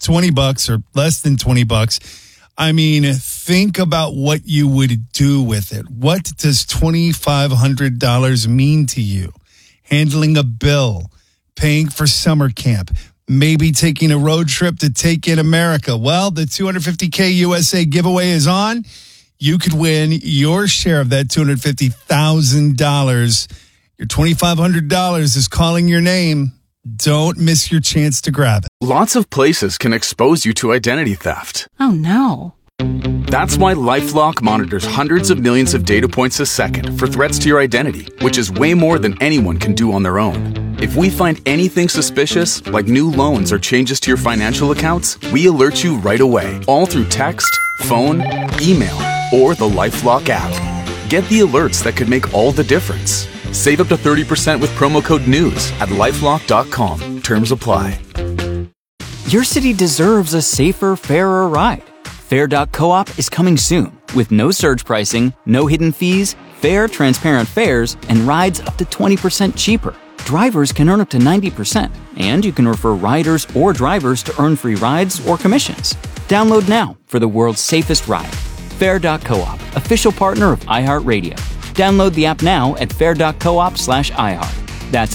$20 or less than $20. I mean, think about what you would do with it. What does $2,500 mean to you? Handling a bill, paying for summer camp, maybe taking a road trip to Take In America. Well, the $250K USA giveaway is on. You could win your share of that $250,000. Your $2,500 is calling your name. Don't miss your chance to grab it. Lots of places can expose you to identity theft. Oh, no. That's why LifeLock monitors hundreds of millions of data points a second for threats to your identity, which is way more than anyone can do on their own. If we find anything suspicious, like new loans or changes to your financial accounts, we alert you right away, all through text, phone, email, or the LifeLock app. Get the alerts that could make all the difference. Save up to 30% with promo code NEWS at LifeLock.com. Terms apply. Your city deserves a safer, fairer ride. Fair.coop is coming soon with no surge pricing, no hidden fees, fair, transparent fares, and rides up to 20% cheaper. Drivers can earn up to 90%, and you can refer riders or drivers to earn free rides or commissions. Download now for the world's safest ride. Fair.coop, official partner of iHeartRadio. Download the app now at fair.coop/iHeart. That's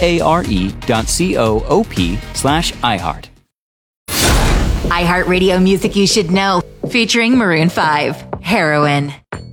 FARE.coop/iHeart. iHeartRadio music you should know, featuring Maroon 5, Heroin.